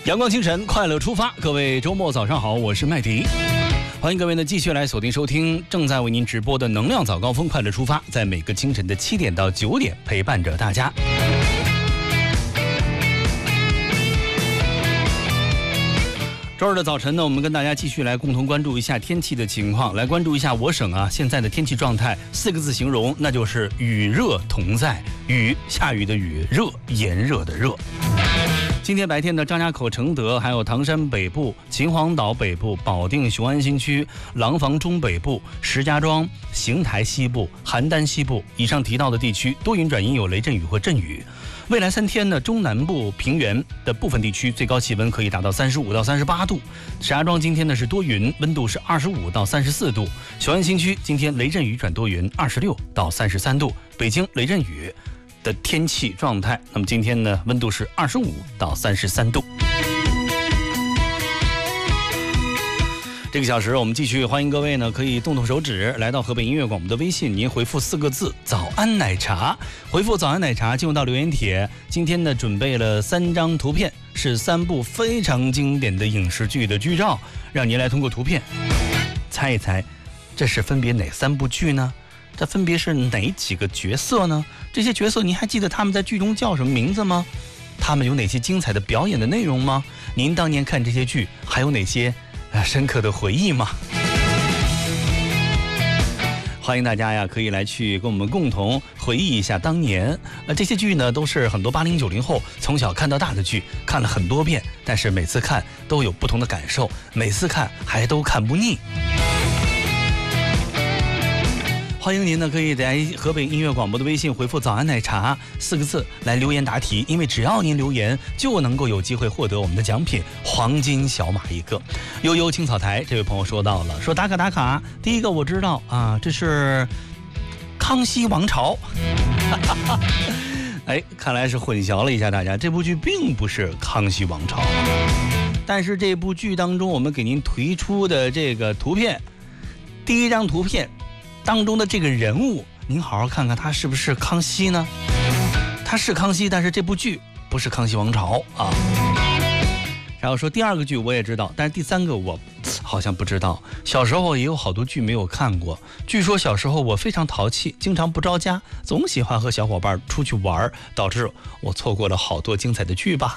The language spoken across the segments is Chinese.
阳光清晨，快乐出发，各位周末早上好，我是麦迪，欢迎各位呢继续来锁定收听正在为您直播的能量早高峰快乐出发，在每个清晨的7点到9点陪伴着大家。周二的早晨呢，我们跟大家继续来共同关注一下天气的情况，来关注一下我省现在的天气状态，4个字形容，那就是雨热同在。雨，下雨的雨；热，炎热的热。今天白天的张家口、承德，还有唐山北部、秦皇岛北部、保定雄安新区、廊坊中北部、石家庄、邢台西部、邯郸西部以上提到的地区多云转阴，有雷阵雨或阵雨。未来3天呢，中南部平原的部分地区最高气温可以达到35到38度。石家庄今天呢是多云，温度是25到34度。雄安新区今天雷阵雨转多云，26到33度。北京雷阵雨的天气状态，那么今天呢温度是25到33度。这个小时我们继续欢迎各位呢，可以动动手指来到河北音乐广播的微信，您回复4个字早安奶茶，回复早安奶茶进入到留言帖。今天呢准备了3张图片，是3部非常经典的影视剧的剧照，让您来通过图片猜一猜这是分别哪3部剧呢？这分别是哪几个角色呢？这些角色您还记得他们在剧中叫什么名字吗？他们有哪些精彩的表演的内容吗？您当年看这些剧还有哪些深刻的回忆吗？欢迎大家呀，可以来去跟我们共同回忆一下当年。这些剧呢，都是很多80、90后从小看到大的剧，看了很多遍，但是每次看都有不同的感受，每次看还都看不腻。欢迎您呢，可以在河北音乐广播的微信回复早安奶茶4个字来留言答题，因为只要您留言就能够有机会获得我们的奖品黄金小马1个。悠悠青草台这位朋友说到了，说打卡，第一个我知道这是康熙王朝。看来是混淆了一下大家，这部剧并不是康熙王朝，但是这部剧当中我们给您推出的这个图片，第一张图片当中的这个人物，您好好看看他是不是康熙呢？他是康熙，但是这部剧不是康熙王朝啊。然后说第2个剧我也知道，但是第3个我好像不知道。小时候也有好多剧没有看过，据说小时候我非常淘气，经常不着家，总喜欢和小伙伴出去玩，导致我错过了好多精彩的剧吧。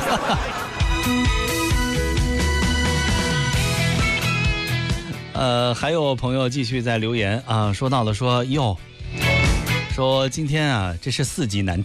还有朋友继续在留言说到了说今天这是4级难题。